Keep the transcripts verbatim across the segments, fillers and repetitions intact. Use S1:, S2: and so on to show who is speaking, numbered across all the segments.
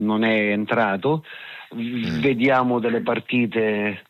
S1: non è entrato. Mm. Vediamo delle partite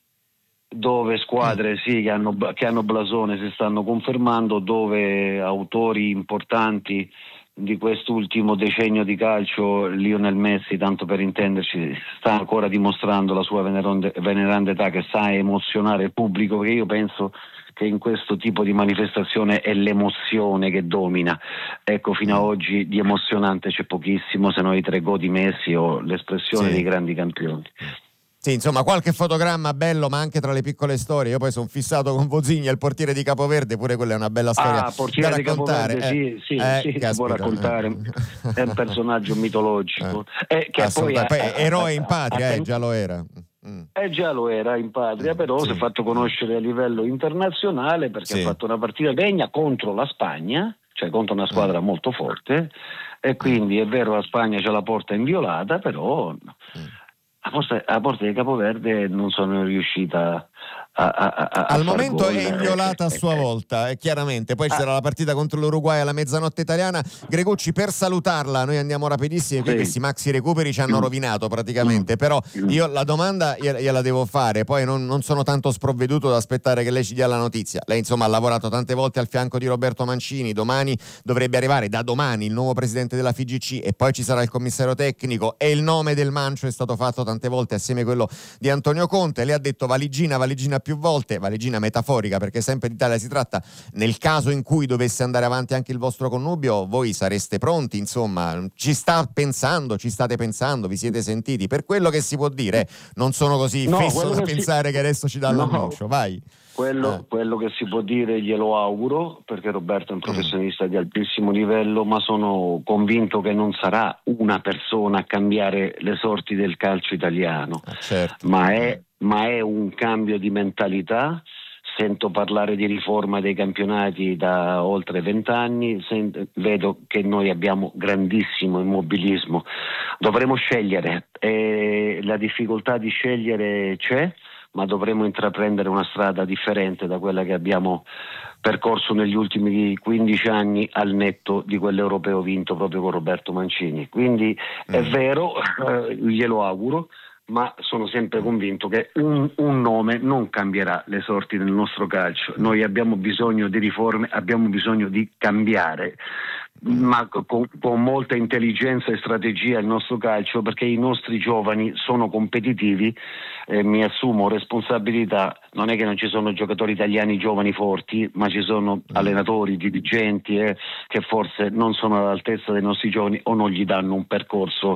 S1: dove squadre sì che hanno, che hanno blasone si stanno confermando, dove autori importanti di quest'ultimo decennio di calcio, Lionel Messi, tanto per intenderci, sta ancora dimostrando la sua venerande, veneranda età, che sa emozionare il pubblico, che io penso che in questo tipo di manifestazione è l'emozione che domina. Ecco, fino a oggi di emozionante c'è pochissimo, se no i tre gol di Messi o l'espressione sì. dei grandi campioni.
S2: Sì, insomma, qualche fotogramma bello, ma anche tra le piccole storie. Io poi sono fissato con Vozigna, il portiere di Capoverde, pure quella è una bella storia
S1: ah, portiere
S2: da raccontare.
S1: Di Capoverde,
S2: eh,
S1: sì, sì,
S2: eh,
S1: sì, si può raccontare. È un personaggio mitologico.
S2: Eh,
S1: eh, che poi,
S2: poi
S1: è
S2: eroe in patria, eh, già lo era.
S1: Mm. Eh già lo era in patria, però sì. si è fatto conoscere a livello internazionale perché sì. ha fatto una partita degna contro la Spagna, cioè contro una squadra mm. molto forte, e quindi è vero la Spagna ce la porta inviolata, però mm. a, porta, a porta di Capoverde non sono riuscita a, a, a, a
S2: al momento
S1: gol.
S2: è inviolata a sua volta, eh, chiaramente. Poi ci sarà ah. la partita contro l'Uruguay alla mezzanotte italiana. Gregucci, per salutarla, noi andiamo rapidissimi, qui sì. questi maxi recuperi ci hanno mm. rovinato praticamente, mm. però io la domanda gliela devo fare, poi non, non sono tanto sprovveduto ad aspettare che lei ci dia la notizia. Lei insomma ha lavorato tante volte al fianco di Roberto Mancini, domani dovrebbe arrivare, da domani, il nuovo presidente della F I G C e poi ci sarà il commissario tecnico, e il nome del Mancio è stato fatto tante volte assieme a quello di Antonio Conte. Le ha detto valigina, valigina più volte, valigina metaforica, perché sempre d'Italia si tratta. Nel caso in cui dovesse andare avanti anche il vostro connubio, voi sareste pronti, insomma, ci sta pensando, ci state pensando, vi siete sentiti? Per quello che si può dire, non sono così no, fisso da che pensare si... che adesso ci dà no. l'annuncio, vai.
S1: Quello, eh. quello che si può dire glielo auguro, perché Roberto è un professionista mm. di altissimo livello, ma sono convinto che non sarà una persona a cambiare le sorti del calcio italiano,
S2: ah, certo.
S1: ma, è, ma è un cambio di mentalità. Sento parlare di riforma dei campionati da oltre vent'anni, vedo che noi abbiamo grandissimo immobilismo, dovremo scegliere, e la difficoltà di scegliere c'è, ma dovremo intraprendere una strada differente da quella che abbiamo percorso negli ultimi quindici anni, al netto di quell'europeo vinto proprio con Roberto Mancini. Quindi mm. è vero, eh, glielo auguro, ma sono sempre convinto che un, un nome non cambierà le sorti del nostro calcio. Noi abbiamo bisogno di riforme, abbiamo bisogno di cambiare, ma con, con molta intelligenza e strategia il nostro calcio, perché i nostri giovani sono competitivi. Eh, mi assumo responsabilità, non è che non ci sono giocatori italiani giovani forti, ma ci sono allenatori, dirigenti eh, che forse non sono all'altezza dei nostri giovani o non gli danno un percorso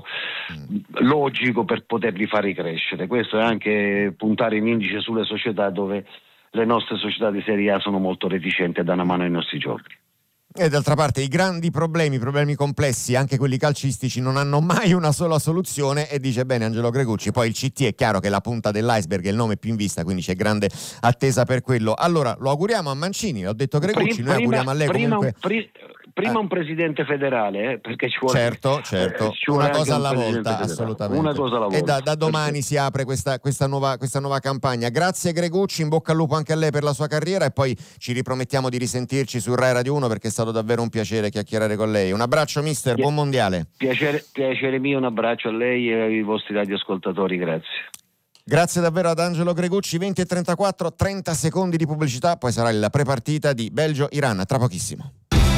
S1: logico per poterli fare crescere. Questo è anche puntare in indice sulle società dove le nostre società di Serie A sono molto reticenti a dare una mano ai nostri giovani.
S2: E d'altra parte i grandi problemi, i problemi complessi, anche quelli calcistici, non hanno mai una sola soluzione, e dice bene Angelo Gregucci. Poi il C T è chiaro che è la punta dell'iceberg, è il nome più in vista, quindi c'è grande attesa per quello. Allora lo auguriamo a Mancini, l'ho detto Gregucci,
S1: prima,
S2: noi auguriamo a lei
S1: prima,
S2: comunque...
S1: Prima, prima un presidente federale, eh, perché ci vuole,
S2: certo, certo,
S1: eh, ci vuole
S2: una cosa
S1: un
S2: alla volta,
S1: federale.
S2: assolutamente.
S1: Una cosa alla volta.
S2: E da, da domani si apre questa, questa, nuova, questa nuova campagna. Grazie Gregucci, in bocca al lupo anche a lei per la sua carriera, e poi ci ripromettiamo di risentirci su Rai Radio uno, perché è stato davvero un piacere chiacchierare con lei. Un abbraccio mister, buon mondiale.
S1: Piacere, piacere mio, un abbraccio a lei e ai vostri radioascoltatori, grazie.
S2: Grazie davvero ad Angelo Gregucci. Venti e trentaquattro, trenta secondi di pubblicità, poi sarà la prepartita di Belgio-Iran tra pochissimo.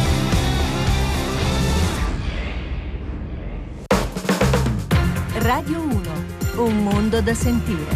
S3: Radio uno, un mondo da sentire.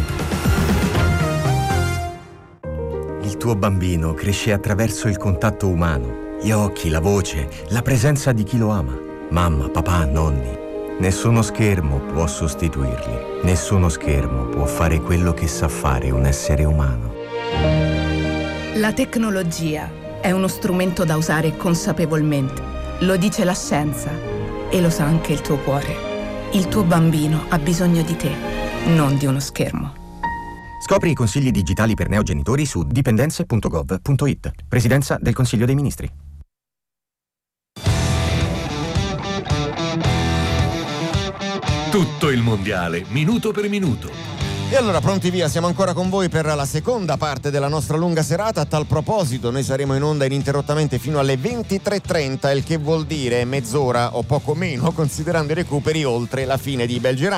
S4: Il tuo bambino cresce attraverso il contatto umano, gli occhi, la voce, la presenza di chi lo ama. Mamma, papà, nonni. Nessuno schermo può sostituirli. Nessuno schermo può fare quello che sa fare un essere umano.
S5: La tecnologia è uno strumento da usare consapevolmente. Lo dice la scienza e lo sa anche il tuo cuore. Il tuo bambino ha bisogno di te, non di uno schermo.
S4: Scopri i consigli digitali per neogenitori su dipendenze punto gov punto it. Presidenza del Consiglio dei Ministri.
S6: Tutto il mondiale, minuto per minuto.
S2: E allora pronti via, siamo ancora con voi per la seconda parte della nostra lunga serata. A tal proposito noi saremo in onda ininterrottamente fino alle ventitré e trenta, il che vuol dire mezz'ora o poco meno, considerando i recuperi, oltre la fine di Belgio-Iran.